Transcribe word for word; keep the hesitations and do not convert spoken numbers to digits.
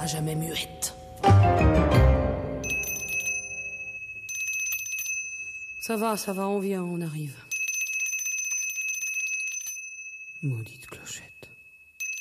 jamais muette. Ça va, ça va, on vient, on arrive. Maudite clochette.